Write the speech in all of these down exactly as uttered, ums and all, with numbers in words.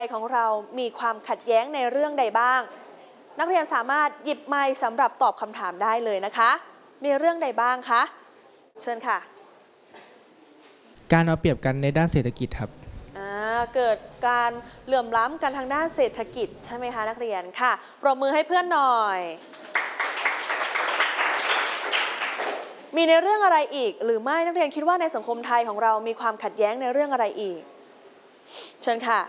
ของเรามีความขัดแย้งในเรื่องใดบ้างนักเรียนสามารถหยิบไมค์สำหรับตอบคำถามได้เลยนะคะมีเรื่องใดบ้างคะเชิญค่ะการเอาเปรียบกันในด้านเศรษฐกิจครับเกิดการเหลื่อมล้ำกันทางด้านเศรษฐกิจใช่ไหมคะนักเรียนค่ะปรบมือให้เพื่อนหน่อยมีในเรื่องอะไรอีกหรือไม่นักเรียนคิดว่าในสังคมไทยของเรามีความขัดแย้งในเรื่องอะไรอีกเชิญค่ะ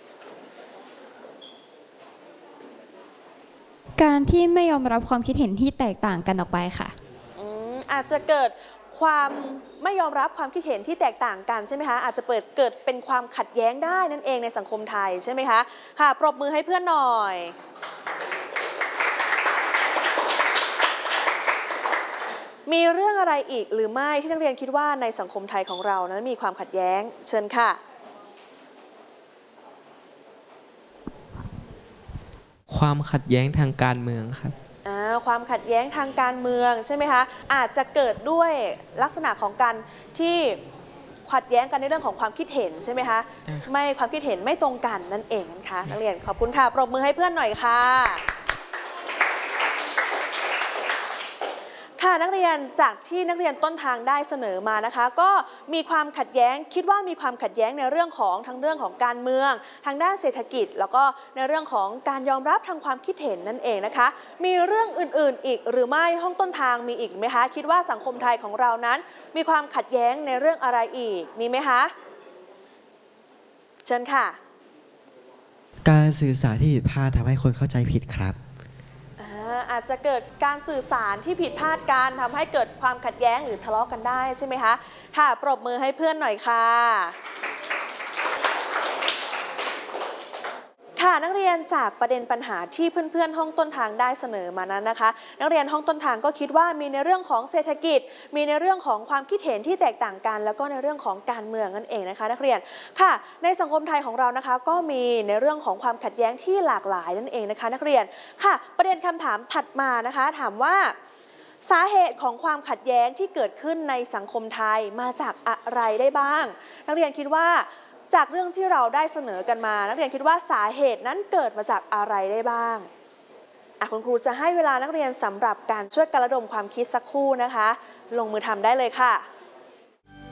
การที่ไม่ยอมรับความคิดเห็นที่แตกต่างกันออกไปค่ะอืมอาจจะเกิดความไม่ยอมรับความคิดเห็นที่แตกต่างกันใช่ไหมคะอาจจะเปิดเกิดเป็นความขัดแย้งได้นั่นเองในสังคมไทยใช่ไหมคะค่ะปรบมือให้เพื่อนหน่อยมีเรื่องอะไรอีกหรือไม่ที่นักเรียนคิดว่าในสังคมไทยของเรานั้นมีความขัดแย้งเชิญค่ะความขัดแย้งทางการเมืองครับความขัดแย้งทางการเมืองใช่ไหมคะอาจจะเกิดด้วยลักษณะของการที่ขัดแย้งกันในเรื่องของความคิดเห็นใช่ไหมคะไม่ความคิดเห็นไม่ตรงกันนั่นเองนะคะนักเรียนขอบคุณค่ะปรบมือให้เพื่อนหน่อยค่ะค่ะนักเรียนจากที่นักเรียนต้นทางได้เสนอมานะคะก็มีความขัดแย้งคิดว่ามีความขัดแย้งในเรื่องของทั้งเรื่องของการเมืองทางด้านเศรษฐกิจแล้วก็ในเรื่องของการยอมรับทางความคิดเห็นนั่นเองนะคะมีเรื่องอื่นๆอีกหรือไม่ห้องต้นทางมีอีกไหมคะคิดว่าสังคมไทยของเรานั้นมีความขัดแย้งในเรื่องอะไรอีกมีไหมคะเชิญค่ะการสื่อสารที่ผิดพลาดทำให้คนเข้าใจผิดครับอาจจะเกิดการสื่อสารที่ผิดพลาดกันทำให้เกิดความขัดแย้งหรือทะเลาะกันได้ใช่ไหมคะค่ะปรบมือให้เพื่อนหน่อยค่ะค่ะนักเรียนจากประเด็นปัญหาที่เพื่อนๆห้องต้นทางได้เสนอมานั้นนะคะนักเรียนห้องต้นทางก็คิดว่ามีในเรื่องของเศรษฐกิจมีในเรื่องของความคิดเห็นที่แตกต่างกันแล้วก็ในเรื่องของการเมืองนั่นเองนะคะนักเรียนค่ะในสังคมไทยของเรานะคะก็มีในเรื่องของความขัดแย้งที่หลากหลายนั่นเองนะคะนักเรียนค่ะประเด็นคำถามถัดมานะคะถามว่าสาเหตุของความขัดแย้งที่เกิดขึ้นในสังคมไทยมาจากอะไรได้บ้างนักเรียนคิดว่าจากเรื่องที่เราได้เสนอกันมานักเรียนคิดว่าสาเหตุนั้นเกิดมาจากอะไรได้บ้างอ่ะคุณครูจะให้เวลานักเรียนสำหรับการช่วยกระดมความคิดสักครู่นะคะลงมือทำได้เลยค่ะ